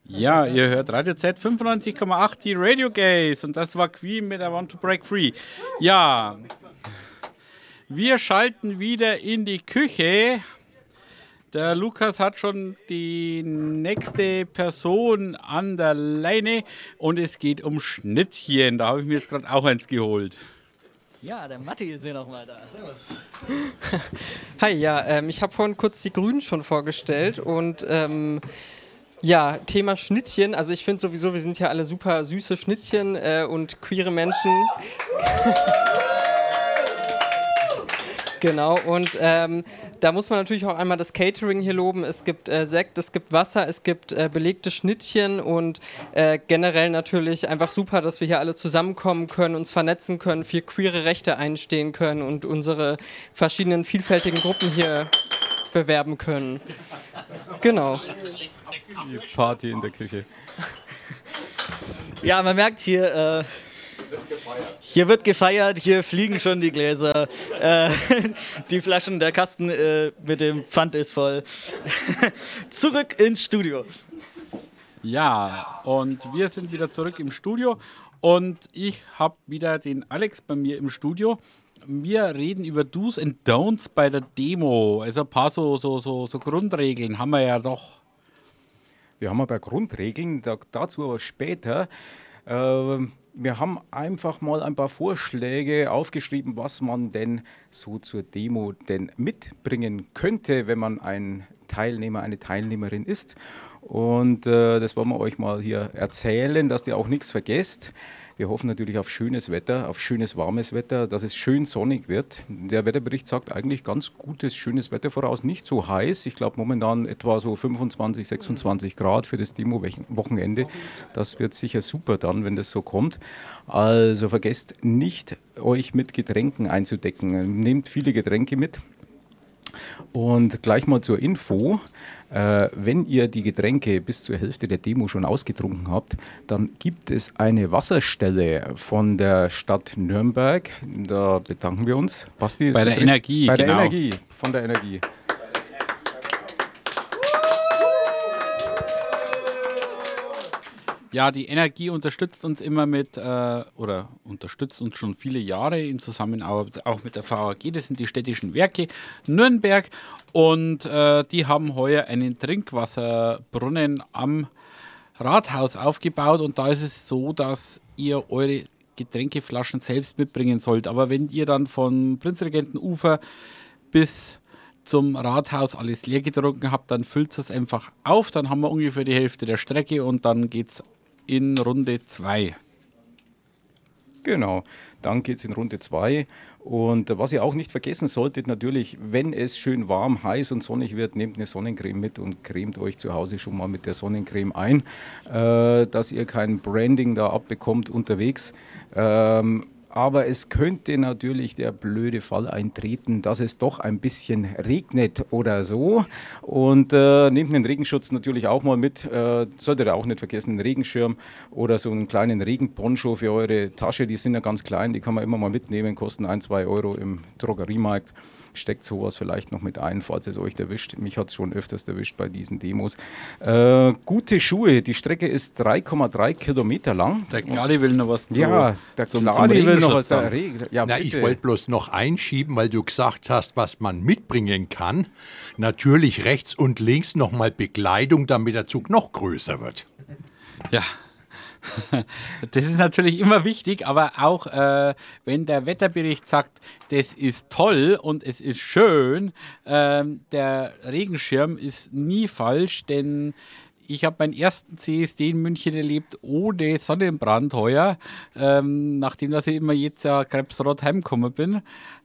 Ja, ihr hört Radio Z 95,8, die Radio Gays. Und das war Queen mit I Want to Break Free. Ja, wir schalten wieder in die Küche. Der Lukas hat schon die nächste Person an der Leine und es geht um Schnittchen. Da habe ich mir jetzt gerade auch eins geholt. Ja, der Matti ist hier nochmal da. Servus. Hi, ja, ich habe vorhin kurz die Grünen schon vorgestellt und ja, Thema Schnittchen. Also ich finde sowieso, wir sind ja alle super süße Schnittchen und queere Menschen. Genau, und da muss man natürlich auch einmal das Catering hier loben. Es gibt Sekt, es gibt Wasser, es gibt belegte Schnittchen und generell natürlich einfach super, dass wir hier alle zusammenkommen können, uns vernetzen können, für queere Rechte einstehen können und unsere verschiedenen vielfältigen Gruppen hier bewerben können. Genau. Die Party in der Küche. Ja, man merkt hier... Hier wird gefeiert, hier fliegen schon die Gläser, die Flaschen, der Kasten mit dem Pfand ist voll. Zurück ins Studio. Ja, und wir sind wieder zurück im Studio und ich habe wieder den Alex bei mir im Studio. Wir reden über Do's and Don'ts bei der Demo. Also ein paar so Grundregeln haben wir ja doch. Wir haben aber Grundregeln, dazu aber später. Wir haben einfach mal ein paar Vorschläge aufgeschrieben, was man denn so zur Demo denn mitbringen könnte, wenn man ein Teilnehmer, eine Teilnehmerin ist. Und das wollen wir euch mal hier erzählen, dass ihr auch nichts vergesst. Wir hoffen natürlich auf schönes Wetter, auf schönes warmes Wetter, dass es schön sonnig wird. Der Wetterbericht sagt eigentlich ganz gutes, schönes Wetter voraus, nicht so heiß. Ich glaube momentan etwa so 25, 26 Grad für das Demo-Wochenende. Das wird sicher super dann, wenn das so kommt. Also vergesst nicht, euch mit Getränken einzudecken. Nehmt viele Getränke mit. Und gleich mal zur Info, wenn ihr die Getränke bis zur Hälfte der Demo schon ausgetrunken habt, dann gibt es eine Wasserstelle von der Stadt Nürnberg. Da bedanken wir uns. Basti, Bei der Energie, Bei der genau. Energie, von der Energie. Ja, die Energie unterstützt uns immer oder unterstützt uns schon viele Jahre in Zusammenarbeit auch mit der VAG. Das sind die städtischen Werke Nürnberg und die haben heuer einen Trinkwasserbrunnen am Rathaus aufgebaut und da ist es so, dass ihr eure Getränkeflaschen selbst mitbringen sollt. Aber wenn ihr dann von Prinzregentenufer bis zum Rathaus alles leer getrunken habt, dann füllt es einfach auf, dann haben wir ungefähr die Hälfte der Strecke und dann geht's in Runde 2. Genau, dann geht es in Runde 2. Und was ihr auch nicht vergessen solltet, natürlich, wenn es schön warm, heiß und sonnig wird, nehmt eine Sonnencreme mit und cremt euch zu Hause schon mal mit der Sonnencreme ein, dass ihr kein Branding da abbekommt unterwegs. Aber es könnte natürlich der blöde Fall eintreten, dass es doch ein bisschen regnet oder so. Und nehmt den Regenschutz natürlich auch mal mit. Solltet ihr auch nicht vergessen, einen Regenschirm oder so einen kleinen Regenponcho für eure Tasche. Die sind ja ganz klein, die kann man immer mal mitnehmen, kosten 1, 2 Euro im Drogeriemarkt. Steckt sowas vielleicht noch mit ein, falls es euch erwischt. Mich hat es schon öfters erwischt bei diesen Demos. Gute Schuhe. Die Strecke ist 3,3 Kilometer lang. Der Gladi will noch was der zum Gladi will noch was Regenschutz sagen. Ja, Na, ich wollte bloß noch einschieben, weil du gesagt hast, was man mitbringen kann. Natürlich rechts und links nochmal Bekleidung, damit der Zug noch größer wird. Ja, das ist natürlich immer wichtig, aber auch wenn der Wetterbericht sagt, das ist toll und es ist schön, der Regenschirm ist nie falsch, denn ich habe meinen ersten CSD in München erlebt ohne Sonnenbrand heuer, nachdem dass ich immer jetzt ja krebsrot heimgekommen bin.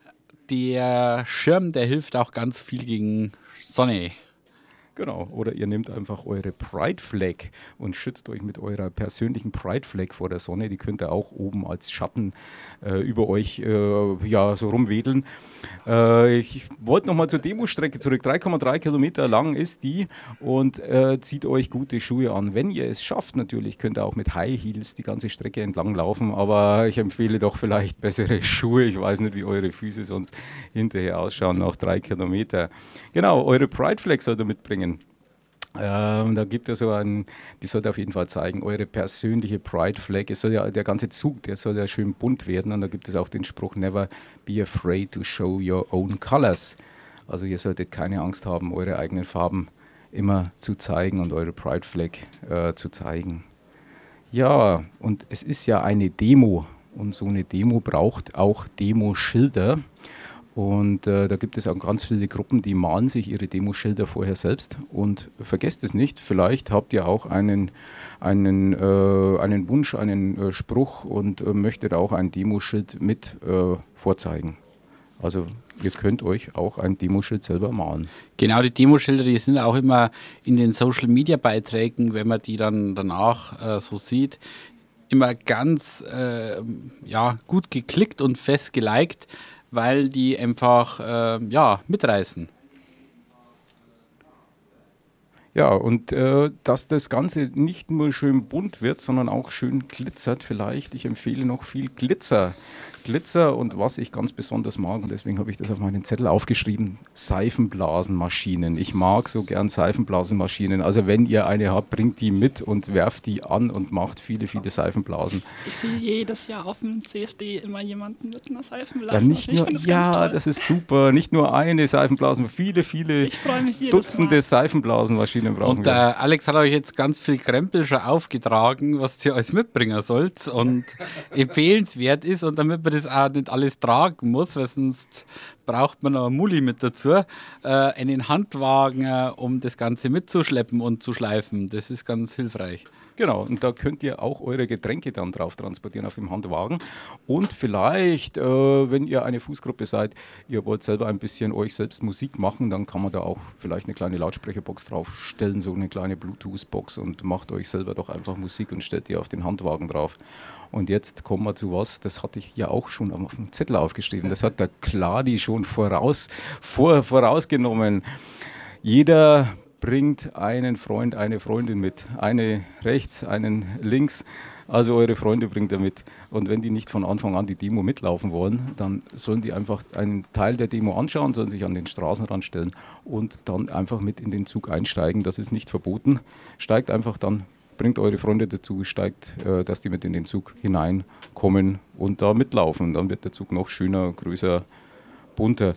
Der Schirm, der hilft auch ganz viel gegen Sonne. Genau, oder ihr nehmt einfach eure Pride Flag und schützt euch mit eurer persönlichen Pride Flag vor der Sonne. Die könnt ihr auch oben als Schatten über euch so rumwedeln. Ich wollte nochmal zur Demostrecke zurück. 3,3 Kilometer lang ist die und zieht euch gute Schuhe an. Wenn ihr es schafft, natürlich könnt ihr auch mit High Heels die ganze Strecke entlang laufen, aber ich empfehle doch vielleicht bessere Schuhe. Ich weiß nicht, wie eure Füße sonst hinterher ausschauen nach 3 Kilometer. Genau, eure Pride Flag sollt ihr mitbringen. Da gibt es so die sollte auf jeden Fall zeigen, eure persönliche Pride Flag. Es soll ja, der ganze Zug, der soll ja schön bunt werden. Und da gibt es auch den Spruch, never be afraid to show your own colors. Also ihr solltet keine Angst haben, eure eigenen Farben immer zu zeigen und eure Pride Flag zu zeigen. Ja, und es ist ja eine Demo. Und so eine Demo braucht auch Demoschilder. Und da gibt es auch ganz viele Gruppen, die malen sich ihre Demoschilder vorher selbst. Und vergesst es nicht, vielleicht habt ihr auch einen Wunsch, einen Spruch und möchtet auch ein Demoschild mit vorzeigen. Also ihr könnt euch auch ein Demoschild selber malen. Genau, die Demoschilder, die sind auch immer in den Social-Media-Beiträgen, wenn man die dann danach so sieht, immer ganz gut geklickt und fest geliked, weil die einfach mitreißen. Ja, und dass das Ganze nicht nur schön bunt wird, sondern auch schön glitzert vielleicht. Ich empfehle noch viel Glitzer. Glitzer und was ich ganz besonders mag, und deswegen habe ich das auf meinen Zettel aufgeschrieben, Seifenblasenmaschinen. Ich mag so gern Seifenblasenmaschinen. Also wenn ihr eine habt, bringt die mit und werft die an und macht viele, viele Seifenblasen. Ich sehe jedes Jahr auf dem CSD immer jemanden mit einer Ja, Seifenblase. das ist super. Nicht nur eine Seifenblasen, viele, Ich freue mich jedes Dutzende Mal. Seifenblasenmaschinen brauchen Und wir. Alex hat euch jetzt ganz viel Krempel schon aufgetragen, was ihr alles mitbringen sollt und empfehlenswert ist. Und damit man das auch nicht alles tragen muss, weil sonst braucht man noch einen Muli mit dazu, einen Handwagen, um das Ganze mitzuschleppen und zu schleifen. Das ist ganz hilfreich. Genau, und da könnt ihr auch eure Getränke dann drauf transportieren auf dem Handwagen. Und vielleicht, wenn ihr eine Fußgruppe seid, ihr wollt selber ein bisschen euch selbst Musik machen, dann kann man da auch vielleicht eine kleine Lautsprecherbox draufstellen, so eine kleine Bluetooth-Box und macht euch selber doch einfach Musik und stellt die auf den Handwagen drauf. Und jetzt kommen wir zu was, das hatte ich ja auch schon auf dem Zettel aufgeschrieben, das hat der Cladi schon vorausgenommen. Jeder bringt einen Freund, eine Freundin mit. Eine rechts, einen links. Also eure Freunde bringt ihr mit. Und wenn die nicht von Anfang an die Demo mitlaufen wollen, dann sollen die einfach einen Teil der Demo anschauen, sollen sich an den Straßenrand stellen und dann einfach mit in den Zug einsteigen. Das ist nicht verboten. Steigt einfach dann, bringt eure Freunde dazu, steigt, dass die mit in den Zug hineinkommen und da mitlaufen. Dann wird der Zug noch schöner, größer, bunter.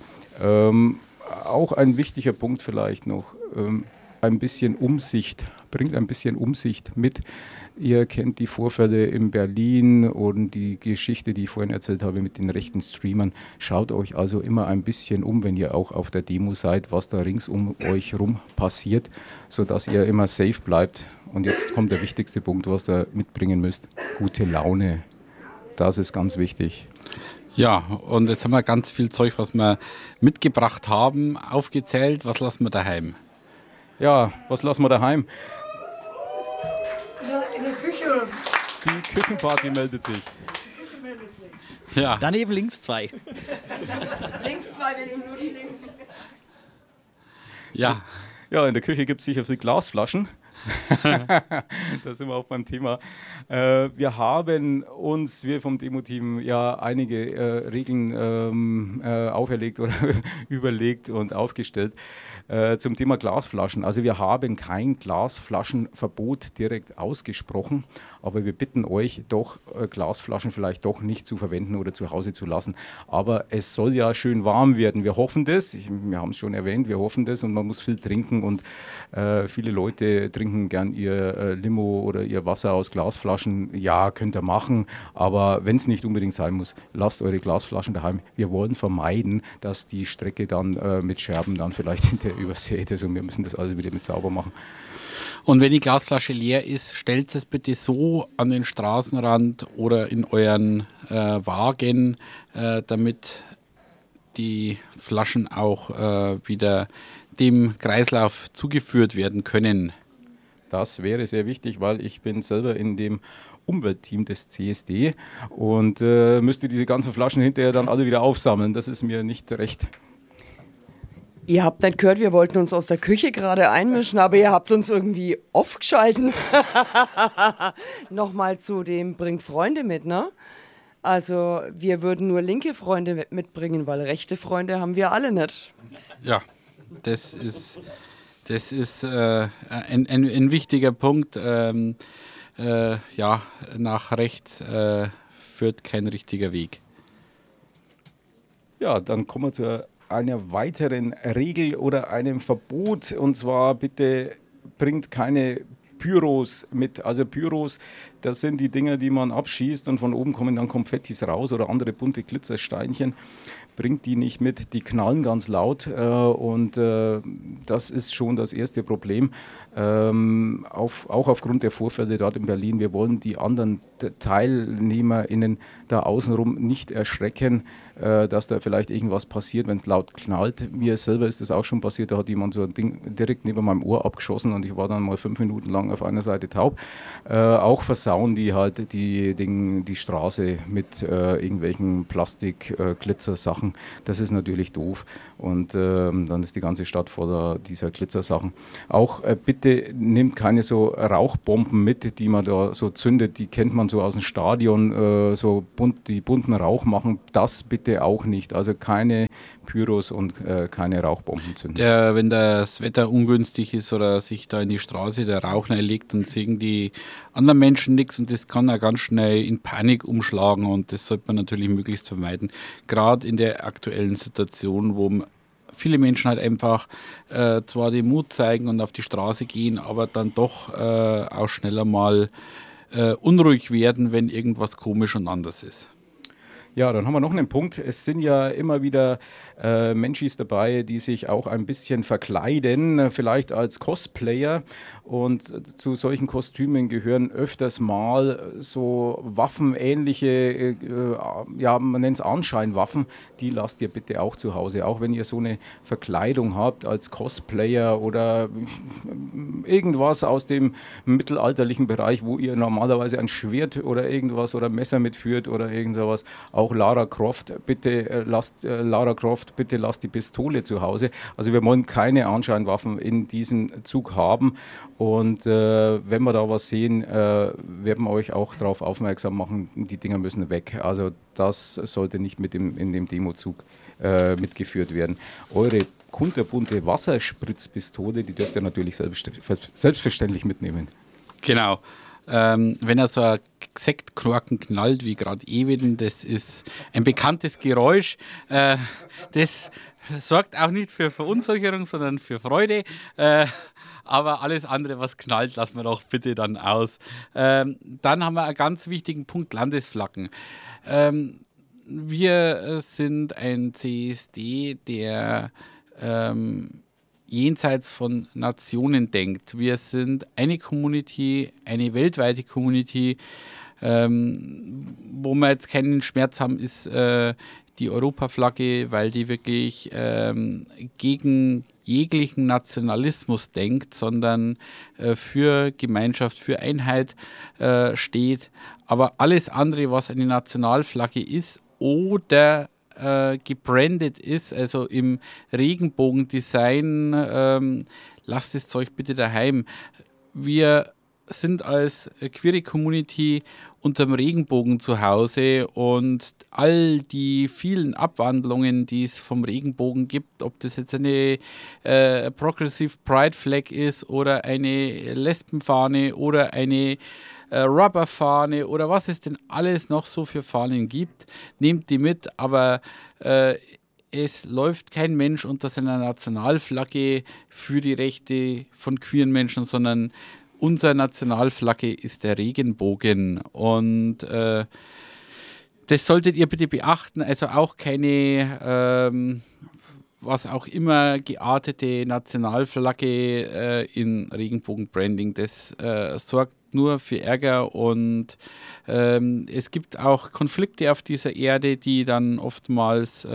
Auch ein wichtiger Punkt vielleicht noch, ein bisschen Umsicht, bringt ein bisschen Umsicht mit. Ihr kennt die Vorfälle in Berlin und die Geschichte, die ich vorhin erzählt habe mit den rechten Streamern. Schaut euch also immer ein bisschen um, wenn ihr auch auf der Demo seid, was da rings um euch rum passiert, sodass ihr immer safe bleibt. Und jetzt kommt der wichtigste Punkt, was ihr mitbringen müsst, gute Laune. Das ist ganz wichtig. Ja, und jetzt haben wir ganz viel Zeug, was wir mitgebracht haben, aufgezählt. Was lassen wir daheim? Ja, was lassen wir daheim? In der Küche. Die Küchenparty meldet sich. Ja, Daneben links 2. Links 2, wir nehmen nur die links. ja. Ja, in der Küche gibt es sicher viel Glasflaschen. Da sind wir auch beim Thema. Wir haben uns, wir vom Demo-Team, ja einige Regeln auferlegt oder überlegt und aufgestellt zum Thema Glasflaschen. Also wir haben kein Glasflaschenverbot direkt ausgesprochen, aber wir bitten euch doch, Glasflaschen vielleicht doch nicht zu verwenden oder zu Hause zu lassen. Aber es soll ja schön warm werden. Wir hoffen das, wir haben es schon erwähnt, wir hoffen das und man muss viel trinken und viele Leute trinken gern ihr Limo oder ihr Wasser aus Glasflaschen. Ja, könnt ihr machen, aber wenn es nicht unbedingt sein muss, lasst eure Glasflaschen daheim. Wir wollen vermeiden, dass die Strecke dann mit Scherben dann vielleicht hinterher übersät ist und wir müssen das alles wieder mit sauber machen. Und wenn die Glasflasche leer ist, stellt es bitte so an den Straßenrand oder in euren Wagen, damit die Flaschen auch wieder dem Kreislauf zugeführt werden können. Das wäre sehr wichtig, weil ich bin selber in dem Umweltteam des CSD und müsste diese ganzen Flaschen hinterher dann alle wieder aufsammeln. Das ist mir nicht recht. Ihr habt nicht gehört, wir wollten uns aus der Küche gerade einmischen, aber ihr habt uns irgendwie aufgeschalten. Nochmal zu dem bringt Freunde mit, ne? Also wir würden nur linke Freunde mitbringen, weil rechte Freunde haben wir alle nicht. Ja, das ist Das ist ein wichtiger Punkt. Nach rechts führt kein richtiger Weg. Ja, dann kommen wir zu einer weiteren Regel oder einem Verbot. Und zwar bitte bringt keine Pyros mit. Also Pyros, das sind die Dinger, die man abschießt und von oben kommen dann Konfettis raus oder andere bunte Glitzersteinchen. Bringt die nicht mit, die knallen ganz laut und das ist schon das erste Problem. Auch aufgrund der Vorfälle dort in Berlin. Wir wollen die anderen TeilnehmerInnen da außenrum nicht erschrecken, dass da vielleicht irgendwas passiert, wenn es laut knallt. Mir selber ist das auch schon passiert, da hat jemand so ein Ding direkt neben meinem Ohr abgeschossen und ich war dann mal 5 Minuten lang auf einer Seite taub. Auch versauen die halt die Straße mit irgendwelchen Plastik-Glitzer-Sachen. Das ist natürlich doof und dann ist die ganze Stadt voller dieser Glitzersachen. Auch bitte nehmt keine so Rauchbomben mit, die man da so zündet, die kennt man so aus dem Stadion, die bunten Rauch machen, das bitte auch nicht. Also keine Pyros und keine Rauchbomben zünden. Wenn das Wetter ungünstig ist oder sich da in die Straße der Rauch reinlegt, dann sehen die anderen Menschen nichts und das kann auch ganz schnell in Panik umschlagen und das sollte man natürlich möglichst vermeiden. Gerade in der aktuellen Situation, wo viele Menschen halt einfach zwar den Mut zeigen und auf die Straße gehen, aber dann doch auch schneller mal unruhig werden, wenn irgendwas komisch und anders ist. Ja, dann haben wir noch einen Punkt. Es sind ja immer wieder Menschis dabei, die sich auch ein bisschen verkleiden, vielleicht als Cosplayer. Und zu solchen Kostümen gehören öfters mal so waffenähnliche, man nennt es Anscheinwaffen. Die lasst ihr bitte auch zu Hause. Auch wenn ihr so eine Verkleidung habt als Cosplayer oder irgendwas aus dem mittelalterlichen Bereich, wo ihr normalerweise ein Schwert oder irgendwas oder Messer mitführt oder irgend sowas. Auch Lara Croft, bitte lasst die Pistole zu Hause. Also wir wollen keine Anscheinwaffen in diesem Zug haben. Und wenn wir da was sehen, werden wir euch auch darauf aufmerksam machen, die Dinger müssen weg. Also das sollte nicht in dem Demozug mitgeführt werden. Eure kunterbunte Wasserspritzpistole, die dürft ihr natürlich selbstverständlich mitnehmen. Genau. Wenn er so ein Sektknorken knallt, wie gerade eben, das ist ein bekanntes Geräusch. Das sorgt auch nicht für Verunsicherung, sondern für Freude. Aber alles andere, was knallt, lassen wir doch bitte dann aus. Dann haben wir einen ganz wichtigen Punkt, Landesflaggen. Wir sind ein CSD, der jenseits von Nationen denkt. Wir sind eine Community, eine weltweite Community. Wo wir jetzt keinen Schmerz haben, ist die Europaflagge, weil die wirklich gegen jeglichen Nationalismus denkt, sondern für Gemeinschaft, für Einheit steht. Aber alles andere, was eine Nationalflagge ist oder gebrandet ist, also im Regenbogendesign, lasst das Zeug bitte daheim. Wir sind als queere Community unterm Regenbogen zu Hause und all die vielen Abwandlungen, die es vom Regenbogen gibt, ob das jetzt eine Progressive Pride Flag ist oder eine Lesbenfahne oder eine Rubberfahne oder was es denn alles noch so für Fahnen gibt, nehmt die mit, aber es läuft kein Mensch unter seiner Nationalflagge für die Rechte von queeren Menschen, sondern unsere Nationalflagge ist der Regenbogen und das solltet ihr bitte beachten, also auch keine was auch immer geartete Nationalflagge in Regenbogenbranding, das sorgt nur für Ärger und es gibt auch Konflikte auf dieser Erde, die dann oftmals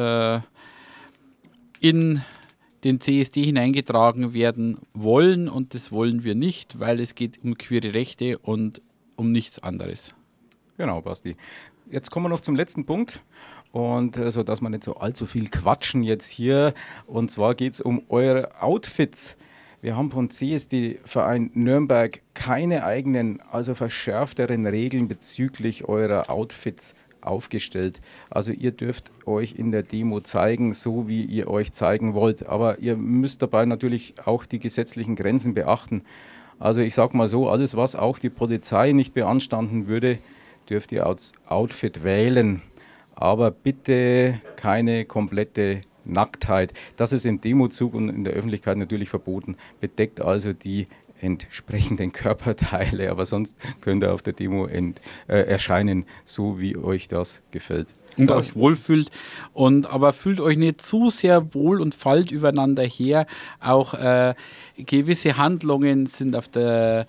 in den CSD hineingetragen werden wollen und das wollen wir nicht, weil es geht um queere Rechte und um nichts anderes. Genau, Basti. Jetzt kommen wir noch zum letzten Punkt und so, dass wir nicht so allzu viel quatschen jetzt hier und zwar geht es um eure Outfits. Wir haben von CSD-Verein Nürnberg keine eigenen, also verschärfteren Regeln bezüglich eurer Outfits aufgestellt. Also ihr dürft euch in der Demo zeigen, so wie ihr euch zeigen wollt. Aber ihr müsst dabei natürlich auch die gesetzlichen Grenzen beachten. Also ich sage mal so, alles was auch die Polizei nicht beanstanden würde, dürft ihr als Outfit wählen. Aber bitte keine komplette Nacktheit. Das ist im Demozug und in der Öffentlichkeit natürlich verboten. Bedeckt also die entsprechenden Körperteile, aber sonst könnt ihr auf der Demo erscheinen, so wie euch das gefällt. Und euch wohlfühlt. Aber fühlt euch nicht zu sehr wohl und fallt übereinander her. Auch gewisse Handlungen sind auf der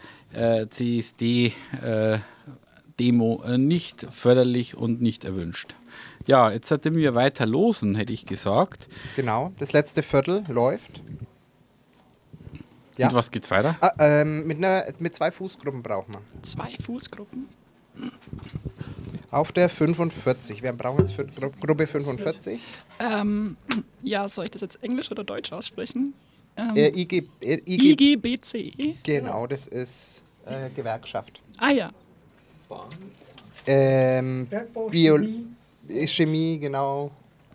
CSD-Demo nicht förderlich und nicht erwünscht. Ja, jetzt hätten wir weiter losen, hätte ich gesagt. Genau, das letzte Viertel läuft. Ja. Und was geht's weiter? Mit 2 Fußgruppen braucht man. 2 Fußgruppen. Auf der 45. Wir brauchen jetzt Gruppe 45. Ja, soll ich das jetzt Englisch oder Deutsch aussprechen? IGBCE. Genau, das ist Gewerkschaft. Ah ja. Chemie, genau.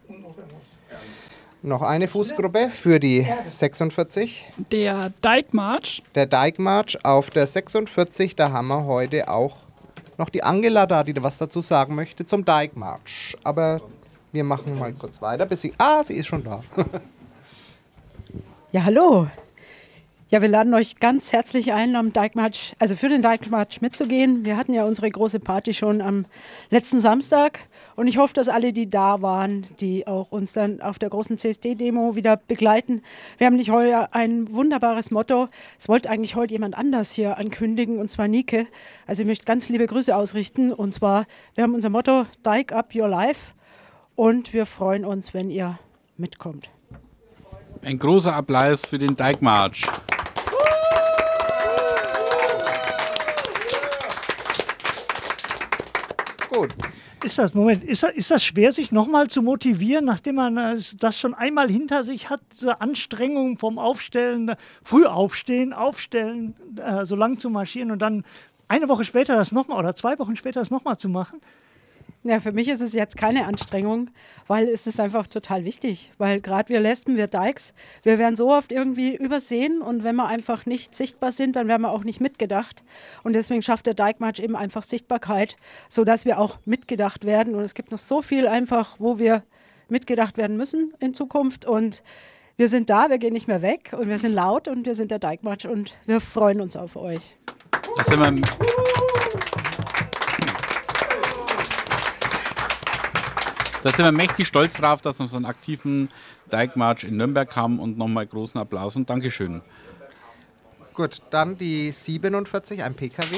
Noch eine Fußgruppe für die 46. Der Dijkmarsch. Der Dijkmarsch auf der 46. Da haben wir heute auch noch die Angela da, die was dazu sagen möchte zum Dijkmarsch. Aber wir machen mal kurz weiter, bis sie ist schon da. Ja, hallo. Ja, wir laden euch ganz herzlich ein, am Dijkmarsch, also für den Dijkmarsch mitzugehen. Wir hatten ja unsere große Party schon am letzten Samstag und ich hoffe, dass alle, die da waren, die auch uns dann auf der großen CSD-Demo wieder begleiten. Wir haben nämlich heuer ein wunderbares Motto. Es wollte eigentlich heute jemand anders hier ankündigen, und zwar Nike. Also ich möchte ganz liebe Grüße ausrichten, und zwar, wir haben unser Motto Dike Up Your Life und wir freuen uns, wenn ihr mitkommt. Ein großer Applaus für den Dijkmarsch. Gut. Ist das schwer, sich nochmal zu motivieren, nachdem man das schon einmal hinter sich hat, diese Anstrengung vom Aufstellen, früh aufstehen, so lang zu marschieren und dann eine Woche später das nochmal oder 2 Wochen später das nochmal zu machen? Ja, für mich ist es jetzt keine Anstrengung, weil es ist einfach total wichtig. Weil gerade wir Lesben, wir Dykes, wir werden so oft irgendwie übersehen, und wenn wir einfach nicht sichtbar sind, dann werden wir auch nicht mitgedacht. Und deswegen schafft der Dijkmarsch eben einfach Sichtbarkeit, sodass wir auch mitgedacht werden. Und es gibt noch so viel einfach, wo wir mitgedacht werden müssen in Zukunft. Und wir sind da, wir gehen nicht mehr weg, und wir sind laut, und wir sind der Dijkmarsch, und wir freuen uns auf euch. Da sind wir mächtig stolz drauf, dass wir so einen aktiven Dijkmarsch in Nürnberg haben, und nochmal großen Applaus und Dankeschön. Gut, dann die 47, ein PKW.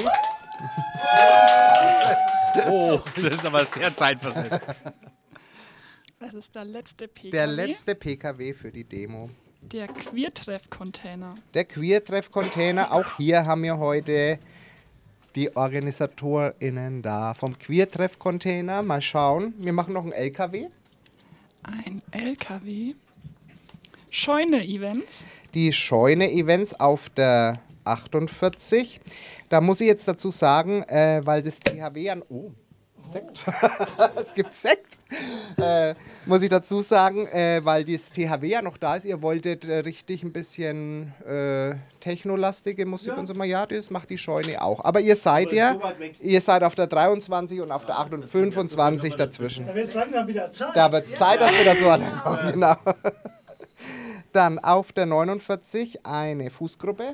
Oh, das ist aber sehr zeitversetzt. Das ist der letzte PKW. Der letzte PKW für die Demo. Der Queertreff-Container. Der Queertreff-Container, auch hier haben wir heute die OrganisatorInnen da vom Queertreff-Container. Mal schauen. Wir machen noch einen LKW. Ein LKW. Scheune-Events. Die Scheune-Events auf der 48. Da muss ich jetzt dazu sagen, weil das THW an... Oh, Sekt. Es gibt Sekt. Muss ich dazu sagen, weil das THW ja noch da ist. Ihr wolltet richtig ein bisschen technolastige Musik und so mal. Ja, das macht die Scheune auch. Aber ihr seid auf der 23 und auf der 25 dazwischen. Da wird es langsam wieder Zeit. Da wird es Zeit, dass wir da so ankommen. Genau. Dann auf der 49 eine Fußgruppe.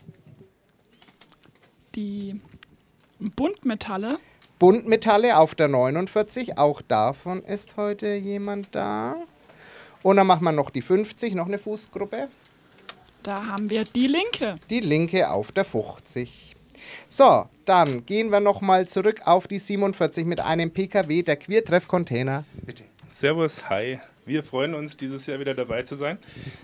Die Buntmetalle. Buntmetalle auf der 49, auch davon ist heute jemand da. Und dann machen wir noch die 50, noch eine Fußgruppe. Da haben wir die Linke. Die Linke auf der 50. So, dann gehen wir nochmal zurück auf die 47 mit einem PKW, der Queertreff-Container. Bitte. Servus, hi. Wir freuen uns, dieses Jahr wieder dabei zu sein.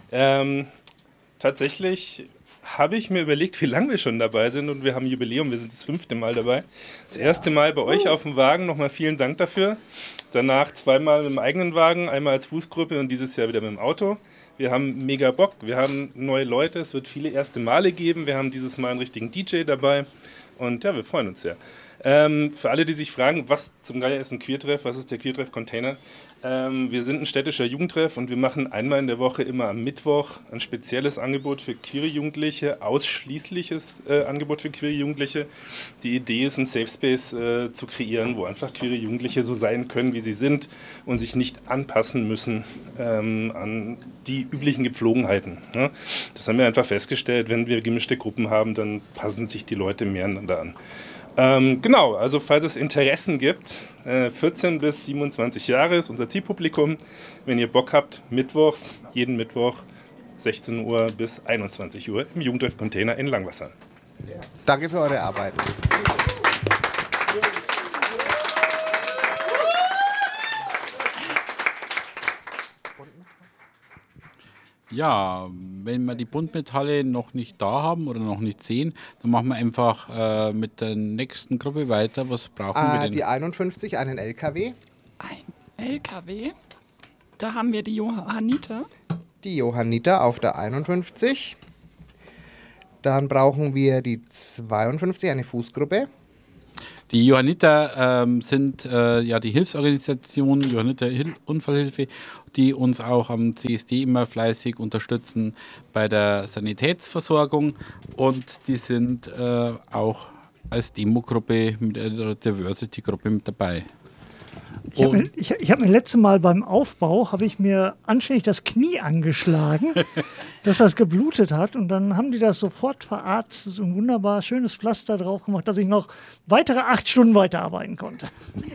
Tatsächlich habe ich mir überlegt, wie lange wir schon dabei sind, und wir haben ein Jubiläum, wir sind das 5. Mal dabei. Das erste Mal bei euch auf dem Wagen, nochmal vielen Dank dafür. Danach 2-mal mit dem eigenen Wagen, einmal als Fußgruppe und dieses Jahr wieder mit dem Auto. Wir haben mega Bock, wir haben neue Leute, es wird viele erste Male geben, wir haben dieses Mal einen richtigen DJ dabei und ja, wir freuen uns sehr. Für alle, die sich fragen, was zum Geier ist ein Queertreff, was ist der Queertreff-Container? Wir sind ein städtischer Jugendtreff und wir machen einmal in der Woche, immer am Mittwoch, ein spezielles Angebot für queere Jugendliche, ausschließliches Angebot für queere Jugendliche. Die Idee ist, einen Safe Space zu kreieren, wo einfach queere Jugendliche so sein können, wie sie sind und sich nicht anpassen müssen an die üblichen Gepflogenheiten. Ne? Das haben wir einfach festgestellt, wenn wir gemischte Gruppen haben, dann passen sich die Leute mehr einander an. Genau, also falls es Interessen gibt, 14 bis 27 Jahre ist unser Zielpublikum. Wenn ihr Bock habt, mittwochs, jeden Mittwoch, 16 Uhr bis 21 Uhr im Jugendtreff Container in Langwasser. Danke für eure Arbeit. Ja, wenn wir die Buntmetalle noch nicht da haben oder noch nicht sehen, dann machen wir einfach mit der nächsten Gruppe weiter. Was brauchen wir denn? Die 51, einen LKW. Ein LKW. Da haben wir die Johanniter. Die Johanniter auf der 51. Dann brauchen wir die 52, eine Fußgruppe. Die Johanniter sind ja die Hilfsorganisation Johanniter Unfallhilfe, die uns auch am CSD immer fleißig unterstützen bei der Sanitätsversorgung, und die sind auch als Demogruppe mit der Diversity-Gruppe mit dabei. Ich hab mir letztes Mal beim Aufbau, habe ich mir anständig das Knie angeschlagen, dass das geblutet hat, und dann haben die das sofort verarztet, so ein wunderbar schönes Pflaster drauf gemacht, dass ich noch weitere 8 Stunden weiterarbeiten konnte.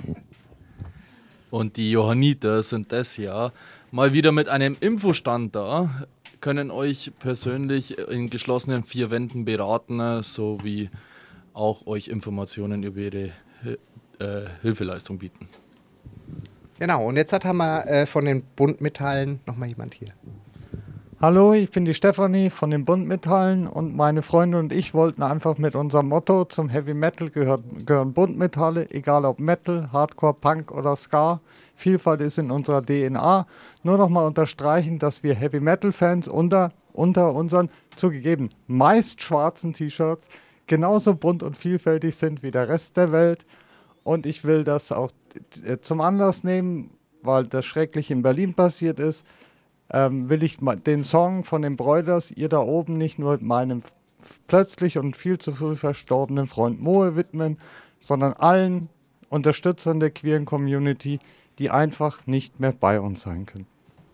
Und die Johanniter sind das Jahr mal wieder mit einem Infostand da, können euch persönlich in geschlossenen 4 Wänden beraten, sowie auch euch Informationen über ihre Hilfeleistung bieten. Genau, und jetzt haben wir von den Buntmetallen nochmal jemand hier. Hallo, ich bin die Stefanie von den Buntmetallen, und meine Freunde und ich wollten einfach mit unserem Motto zum Heavy Metal gehören Buntmetalle, egal ob Metal, Hardcore, Punk oder Ska. Vielfalt ist in unserer DNA. Nur nochmal unterstreichen, dass wir Heavy Metal Fans unter unseren zugegeben meist schwarzen T-Shirts genauso bunt und vielfältig sind wie der Rest der Welt. Und ich will das auch zum Anlass nehmen, weil das schrecklich in Berlin passiert ist, will ich den Song von den Broilers, ihr da oben, nicht nur meinem plötzlich und viel zu früh verstorbenen Freund Moe widmen, sondern allen Unterstützern der queeren Community, die einfach nicht mehr bei uns sein können.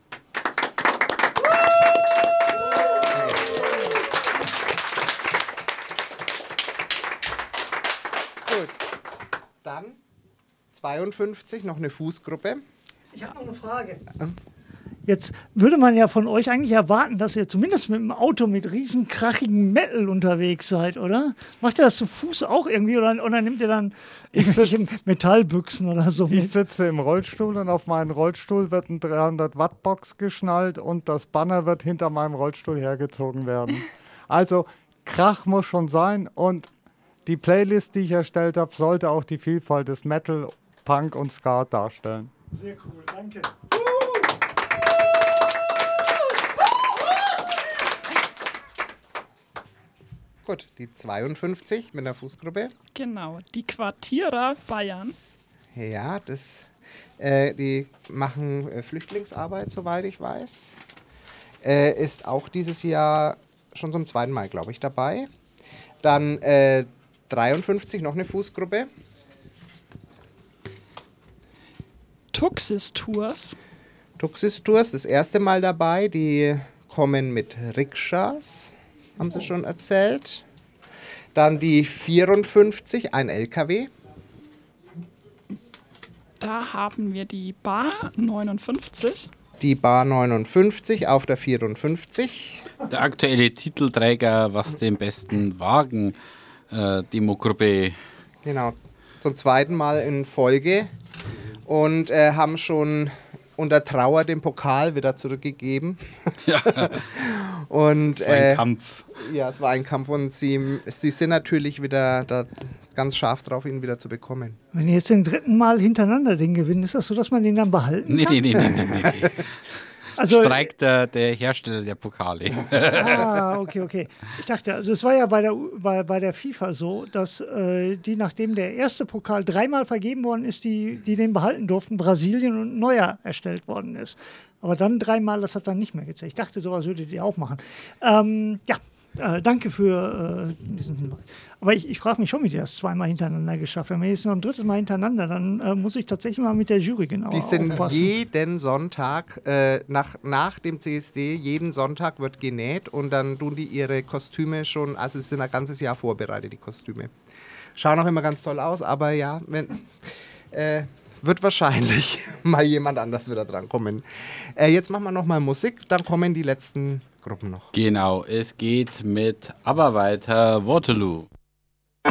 Gut, dann 52, noch eine Fußgruppe. Ich habe noch eine Frage. Jetzt würde man ja von euch eigentlich erwarten, dass ihr zumindest mit dem Auto mit riesen krachigen Metal unterwegs seid, oder? Macht ihr das zu Fuß auch irgendwie, oder nehmt ihr dann irgendwelche Metallbüchsen oder so mit? Ich sitze im Rollstuhl, und auf meinen Rollstuhl wird ein 300-Watt-Box geschnallt und das Banner wird hinter meinem Rollstuhl hergezogen werden. Also Krach muss schon sein, und die Playlist, die ich erstellt habe, sollte auch die Vielfalt des Metal, Punk und Ska darstellen. Sehr cool, danke. Gut, die 52 mit einer Fußgruppe. Genau, die Quartierer Bayern. Ja, die machen Flüchtlingsarbeit, soweit ich weiß. Ist auch dieses Jahr schon zum 2. Mal, glaube ich, dabei. Dann 53, noch eine Fußgruppe. Tuxis Tours. Tuxis Tours, das erste Mal dabei. Die kommen mit Rikschas, haben sie schon erzählt. Dann die 54, ein LKW. Da haben wir die Bar 59. Die Bar 59 auf der 54. Der aktuelle Titelträger, was den besten Wagen Demogruppe. Genau, zum 2. Mal in Folge. Und haben schon unter Trauer den Pokal wieder zurückgegeben. Ja. Und, es war ein Kampf. Ja, es war ein Kampf, und sie sind natürlich wieder da ganz scharf drauf, ihn wieder zu bekommen. Wenn ihr jetzt den 3. Mal hintereinander den gewinnt, ist das so, dass man den dann behalten kann? Nee. Also, streikt der Hersteller der Pokale. Okay. Ich dachte, also es war ja bei der FIFA so, dass die, nachdem der erste Pokal 3-mal vergeben worden ist, die den behalten durften, Brasilien und neuer erstellt worden ist. Aber dann 3-mal, das hat dann nicht mehr gezählt. Ich dachte, sowas würdet ihr auch machen. Danke für diesen Hinweis. Aber ich frage mich schon, wie die das 2-mal hintereinander geschafft haben. Wenn jetzt noch ein 3. Mal hintereinander, dann muss ich tatsächlich mal mit der Jury genauer aufpassen. Die sind jeden Sonntag, nach dem CSD, jeden Sonntag wird genäht und dann tun die ihre Kostüme schon, also es sind ein ganzes Jahr vorbereitet, die Kostüme. Schauen auch immer ganz toll aus, aber ja, wird wahrscheinlich mal jemand anders wieder drankommen. Jetzt machen wir nochmal Musik, dann kommen die letzten Gruppen noch. Genau, es geht mit ABBA weiter, Waterloo.